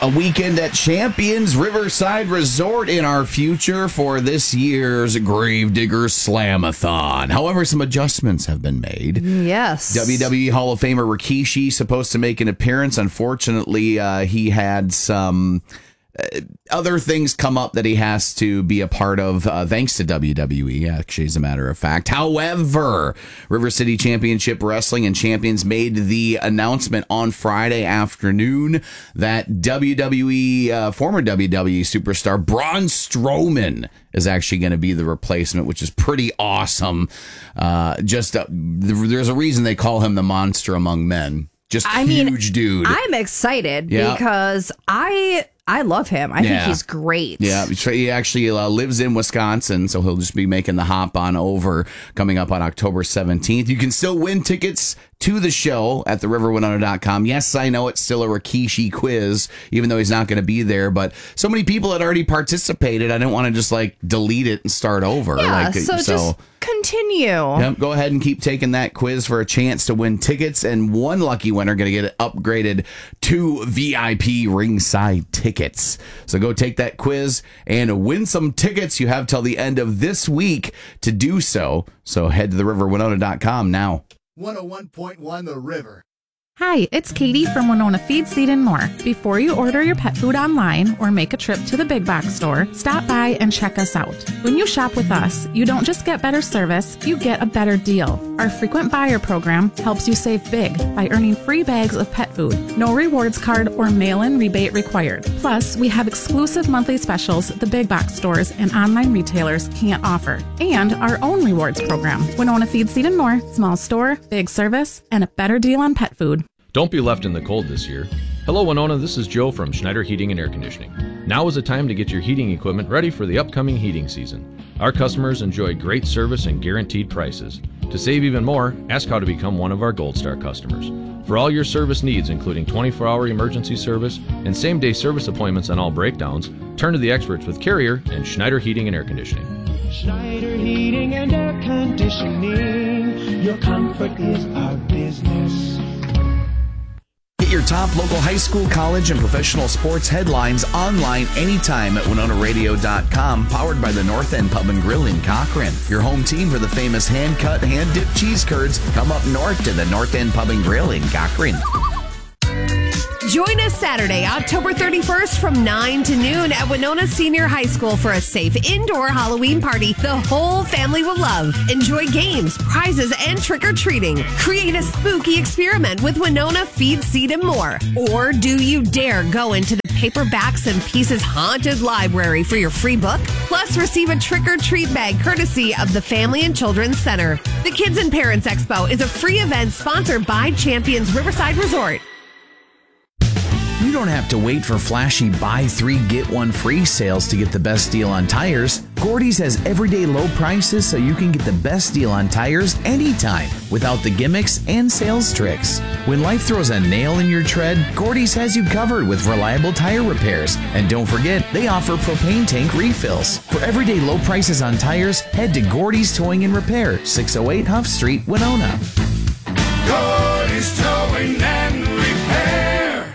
A weekend at Champions Riverside Resort in our future for this year's Gravedigger Slamathon. However, some adjustments have been made. Yes. WWE Hall of Famer Rikishi supposed to make an appearance. Unfortunately, he had some other things come up that he has to be a part of, thanks to WWE, actually, as a matter of fact. However, River City Championship Wrestling and Champions made the announcement on Friday afternoon that WWE, former WWE superstar Braun Strowman is actually going to be the replacement, which is pretty awesome. There's a reason they call him the monster among men. Just huge dude. I'm excited because I love him. I think he's great. Yeah, he actually lives in Wisconsin, so he'll just be making the hop on over coming up on October 17th. You can still win tickets to the show at theriverwinona.com. Yes, I know it's still a Rikishi quiz, even though he's not going to be there, but so many people had already participated. I didn't want to just delete it and start over. Yeah, so just continue. Yep, go ahead and keep taking that quiz for a chance to win tickets, and one lucky winner going to get it upgraded to VIP ringside tickets. So go take that quiz and win some tickets. You have till the end of this week to do so. So head to theriverwinona.com now. 101.1 The River. Hi, it's Katie from Winona Feed, Seed, and More. Before you order your pet food online or make a trip to the big box store, stop by and check us out. When you shop with us, you don't just get better service, you get a better deal. Our frequent buyer program helps you save big by earning free bags of pet food. No rewards card or mail-in rebate required. Plus, we have exclusive monthly specials the big box stores and online retailers can't offer. And our own rewards program. Winona Feed, Seed, and More. Small store, big service, and a better deal on pet food. Don't be left in the cold this year. Hello, Winona. This is Joe from Schneider Heating and Air Conditioning. Now is the time to get your heating equipment ready for the upcoming heating season. Our customers enjoy great service and guaranteed prices. To save even more, ask how to become one of our Gold Star customers. For all your service needs, including 24-hour emergency service and same-day service appointments on all breakdowns, turn to the experts with Carrier and Schneider Heating and Air Conditioning. Schneider Heating and Air Conditioning. Your comfort is our business. Get your top local high school, college, and professional sports headlines online anytime at WinonaRadio.com, powered by the North End Pub and Grill in Cochrane. Your home team for the famous hand-cut, hand-dipped cheese curds. Come up north to the North End Pub and Grill in Cochrane. Join us Saturday, October 31st from 9 to noon at Winona Senior High School for a safe indoor Halloween party the whole family will love. Enjoy games, prizes, and trick-or-treating. Create a spooky experiment with Winona Feed, Seed, and More. Or do you dare go into the Paperbacks and Pieces Haunted Library for your free book? Plus, receive a trick-or-treat bag courtesy of the Family and Children's Center. The Kids and Parents Expo is a free event sponsored by Champions Riverside Resort. You don't have to wait for flashy buy 3 get 1 free sales to get the best deal on tires. Gordy's has everyday low prices so you can get the best deal on tires anytime without the gimmicks and sales tricks. When life throws a nail in your tread, Gordy's has you covered with reliable tire repairs. And don't forget, they offer propane tank refills. For everyday low prices on tires, head to Gordy's Towing and Repair, 608 Huff Street, Winona. Gordy's Towing and Repair.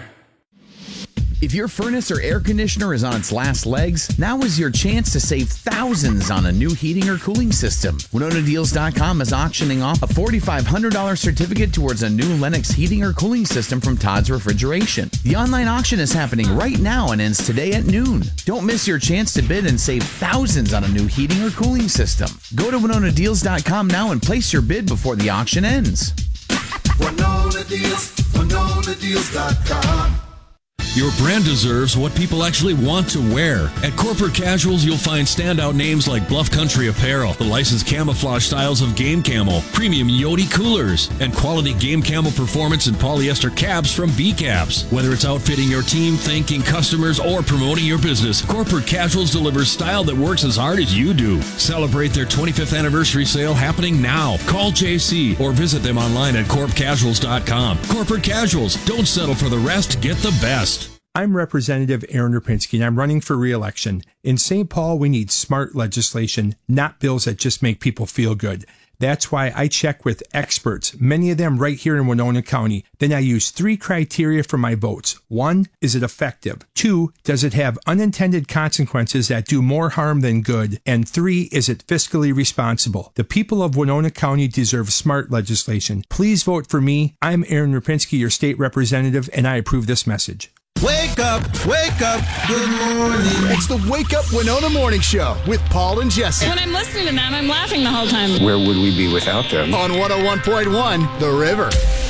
If your furnace or air conditioner is on its last legs, now is your chance to save thousands on a new heating or cooling system. WinonaDeals.com is auctioning off a $4,500 certificate towards a new Lennox heating or cooling system from Todd's Refrigeration. The online auction is happening right now and ends today at noon. Don't miss your chance to bid and save thousands on a new heating or cooling system. Go to WinonaDeals.com now and place your bid before the auction ends. Winona Deals, WinonaDeals.com. Your brand deserves what people actually want to wear. At Corporate Casuals, you'll find standout names like Bluff Country Apparel, the licensed camouflage styles of Game Camo, premium Yodi coolers, and quality Game Camo performance and polyester caps from B-Caps. Whether it's outfitting your team, thanking customers, or promoting your business, Corporate Casuals delivers style that works as hard as you do. Celebrate their 25th anniversary sale happening now. Call JC or visit them online at corpcasuals.com. Corporate Casuals. Don't settle for the rest. Get the best. I'm Representative Aaron Rapinski, and I'm running for re-election. In St. Paul, we need smart legislation, not bills that just make people feel good. That's why I check with experts, many of them right here in Winona County. Then I use 3 criteria for my votes. 1, is it effective? 2, does it have unintended consequences that do more harm than good? And 3, is it fiscally responsible? The people of Winona County deserve smart legislation. Please vote for me. I'm Aaron Rapinski, your state representative, and I approve this message. Wake up, good morning. It's the Wake Up Winona Morning Show with Paul and Jesse. When I'm listening to them, I'm laughing the whole time. Where would we be without them? On 101.1 The River.